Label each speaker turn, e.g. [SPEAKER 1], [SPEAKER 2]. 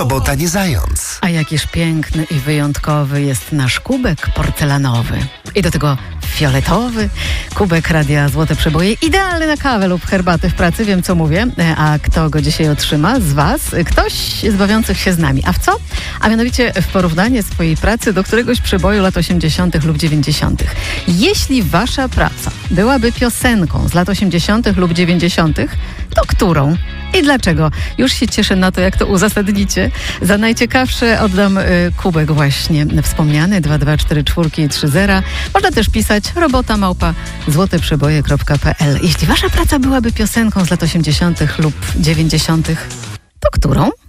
[SPEAKER 1] robota nie zając.
[SPEAKER 2] A jakiż piękny i wyjątkowy jest nasz kubek porcelanowy. I do tego fioletowy kubek Radia Złote Przeboje. Idealny na kawę lub herbatę w pracy, wiem co mówię. A kto go dzisiaj otrzyma z Was? Ktoś z bawiących się z nami. A w co? A mianowicie w porównanie swojej pracy do któregoś przeboju lat 80. lub 90. Jeśli Wasza praca byłaby piosenką z lat 80. lub 90., to którą? I dlaczego? Już się cieszę na to, jak to uzasadnicie. Za najciekawsze oddam kubek właśnie wspomniany 224430. Można też pisać robota@złoteprzeboje.pl. Jeśli Wasza praca byłaby piosenką z lat 80. lub 90., to którą?